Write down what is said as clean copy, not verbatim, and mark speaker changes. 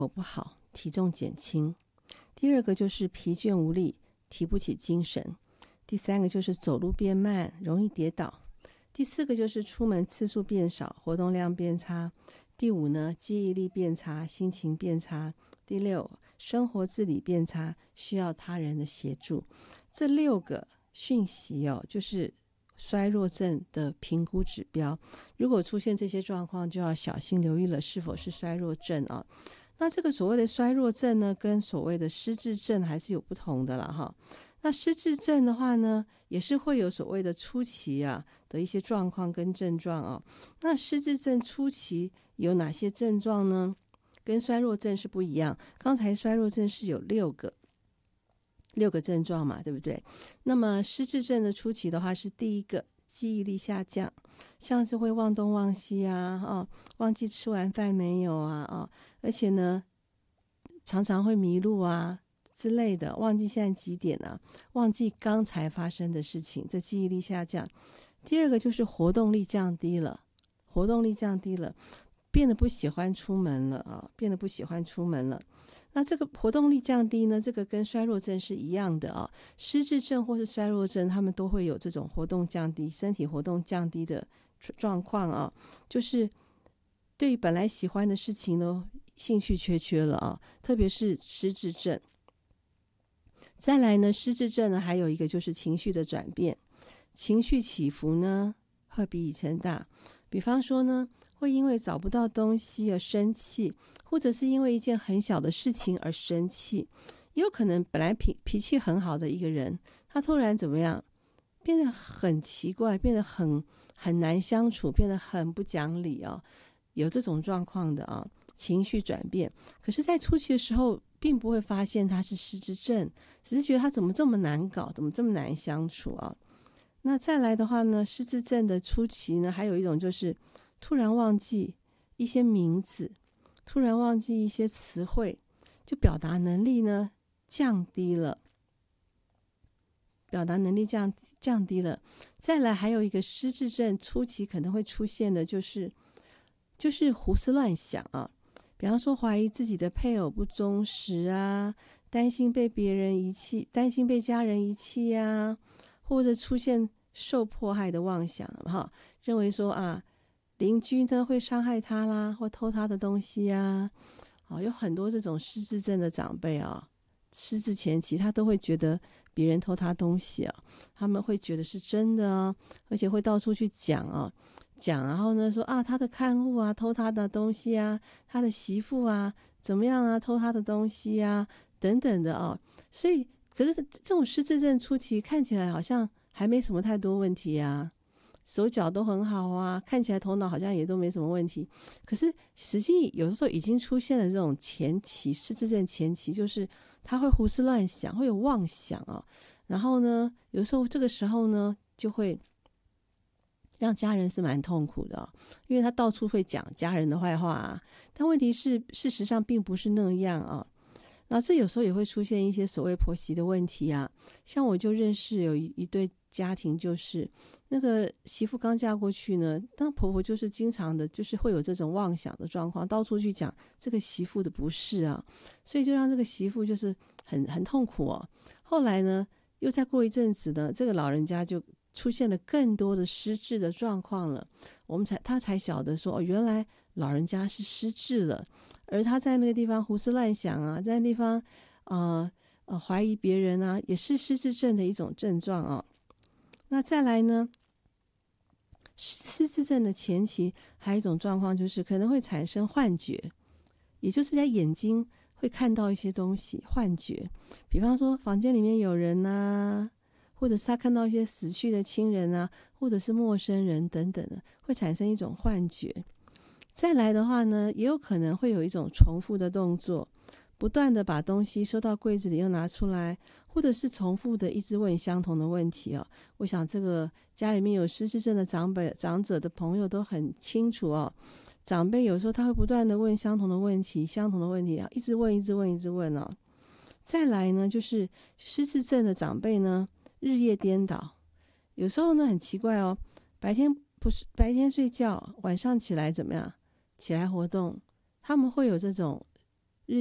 Speaker 1: 不好，体重减轻。第二个就是疲倦无力，提不起精神。第三个就是走路变慢，容易跌倒。第四个就是出门次数变少，活动量变差。第五呢，记忆力变差，心情变差。第六，生活自理变差，需要他人的协助。这6个讯息就是衰弱症的评估指标。如果出现这些状况，就要小心留意了，是否是衰弱症啊？那这个所谓的衰弱症呢，跟所谓的失智症还是有不同的啦哈。那失智症的话呢，也是会有所谓的初期的一些状况跟症状那失智症初期有哪些症状呢？跟衰弱症是不一样。刚才衰弱症是有6个症状嘛，对不对？那么失智症的初期的话，是第一个记忆力下降，像是会忘东忘西忘记吃完饭没有而且呢常常会迷路之类的，忘记现在几点忘记刚才发生的事情，这记忆力下降。第二个就是活动力降低了，变得不喜欢出门了那这个活动力降低呢，这个跟衰弱症是一样的失智症或是衰弱症，他们都会有这种活动降低，身体活动降低的状况就是对于本来喜欢的事情呢，兴趣缺了特别是失智症。再来呢，失智症呢还有一个就是情绪的转变，情绪起伏呢会比以前大。比方说呢，会因为找不到东西而生气，或者是因为一件很小的事情而生气。也有可能本来脾气很好的一个人，他突然怎么样，变得很奇怪，变得很难相处，变得很不讲理有这种状况的情绪转变。可是在初期的时候并不会发现他是失智症，只是觉得他怎么这么难搞，怎么这么难相处那再来的话呢，失智症的初期呢，还有一种就是突然忘记一些名字，突然忘记一些词汇，就表达能力呢降低了。再来还有一个失智症初期可能会出现的就是胡思乱想比方说怀疑自己的配偶不忠实担心被别人遗弃，担心被家人遗弃或者出现受迫害的妄想认为说邻居呢会伤害他啦，或偷他的东西有很多这种失智症的长辈失智前期他都会觉得别人偷他东西他们会觉得是真的而且会到处去讲然后呢说他的看护偷他的东西他的媳妇怎么样偷他的东西等等的所以可是这种失智症初期看起来好像还没什么太多问题手脚都很好看起来头脑好像也都没什么问题。可是实际有的时候已经出现了这种失智症前期，就是他会胡思乱想，会有妄想然后呢有时候这个时候呢就会让家人是蛮痛苦的因为他到处会讲家人的坏话但问题是事实上并不是那样那这有时候也会出现一些所谓婆媳的问题像我就认识有一对家庭，就是那个媳妇刚嫁过去呢，但婆婆就是经常的就是会有这种妄想的状况，到处去讲这个媳妇的不是所以就让这个媳妇就是很痛苦后来呢又再过一阵子呢，这个老人家就出现了更多的失智的状况了，他才晓得说原来老人家是失智了，而他在那个地方胡思乱想在那地方怀疑别人也是失智症的一种症状那再来呢，失智症的前期还有一种状况，就是可能会产生幻觉，也就是在眼睛会看到一些东西，幻觉。比方说房间里面有人或者是他看到一些死去的亲人或者是陌生人等等的，会产生一种幻觉。再来的话呢，也有可能会有一种重复的动作，不断的把东西收到柜子里又拿出来，或者是重复的一直问相同的问题我想这个家里面有失智症的长者的朋友都很清楚长辈有时候他会不断的问相同的问题一直问再来呢，就是失智症的长辈呢日夜颠倒，有时候呢很奇怪白天睡觉，晚上起来怎么样？起来活动，他们会有这种